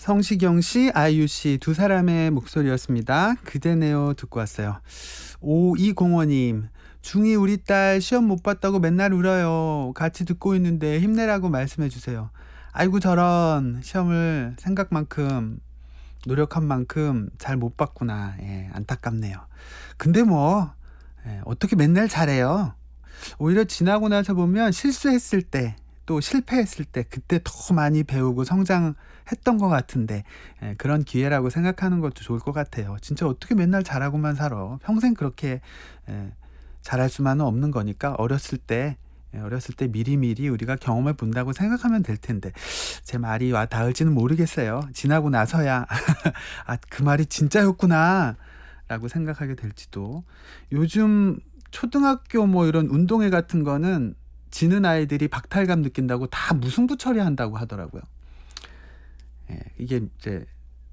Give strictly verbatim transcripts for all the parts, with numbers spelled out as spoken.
성시경 씨, 아이유 씨 두 사람의 목소리였습니다. 그대네요 듣고 왔어요. 오이공오 님, 중이 우리 딸 시험 못 봤다고 맨날 울어요. 같이 듣고 있는데 힘내라고 말씀해 주세요. 아이고 저런, 시험을 생각만큼 노력한 만큼 잘 못 봤구나. 예, 안타깝네요. 근데 뭐 예, 어떻게 맨날 잘해요. 오히려 지나고 나서 보면 실수했을 때, 또 실패했을 때 그때 더 많이 배우고 성장했던 것 같은데, 예, 그런 기회라고 생각하는 것도 좋을 것 같아요. 진짜 어떻게 맨날 잘하고만 살아. 평생 그렇게 예, 잘할 수만은 없는 거니까 어렸을 때 예, 어렸을 때 미리미리 우리가 경험해 본다고 생각하면 될 텐데, 제 말이 와 닿을지는 모르겠어요. 지나고 나서야 아, 그 말이 진짜였구나 라고 생각하게 될지도. 요즘 초등학교 뭐 이런 운동회 같은 거는 지는 아이들이 박탈감 느낀다고 다 무승부 처리한다고 하더라고요. 예, 이게 이제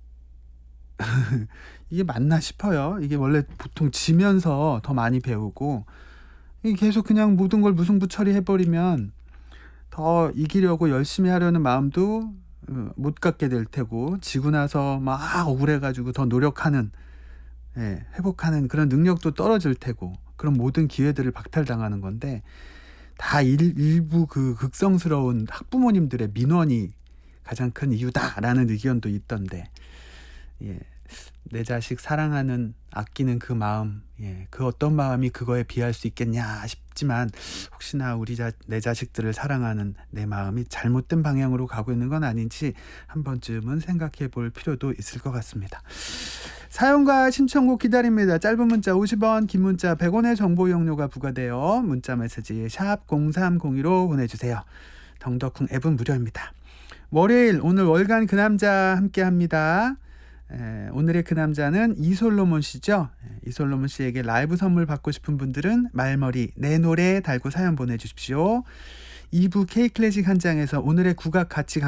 이게 맞나 싶어요. 이게 원래 보통 지면서 더 많이 배우고, 이게 계속 그냥 모든 걸 무승부 처리해버리면 더 이기려고 열심히 하려는 마음도 어, 못 갖게 될 테고, 지고 나서 막 억울해가지고 더 노력하는, 예, 회복하는 그런 능력도 떨어질 테고, 그런 모든 기회들을 박탈당하는 건데, 다 일, 일부 그 극성스러운 학부모님들의 민원이 가장 큰 이유다라는 의견도 있던데, 예, 내 자식 사랑하는, 아끼는 그 마음, 예, 그 어떤 마음이 그거에 비할 수 있겠냐 싶지만, 혹시나 우리 자, 내 자식들을 사랑하는 내 마음이 잘못된 방향으로 가고 있는 건 아닌지 한 번쯤은 생각해 볼 필요도 있을 것 같습니다. 사연과 신청곡 기다립니다. 짧은 문자 오십 원, 긴 문자 백 원의 정보 이용료가 부과되어 문자 메시지 샵 공삼공이로 보내주세요. 덩덕쿵 앱은 무료입니다. 월요일, 오늘 월간 그 남자 함께합니다. 에, 오늘의 그 남자는 이솔로몬 씨죠. 에, 이솔로몬 씨에게 라이브 선물 받고 싶은 분들은 말머리 내 노래 달고 사연 보내주십시오. 이 부 K클래식 한 장에서 오늘의 국악 같이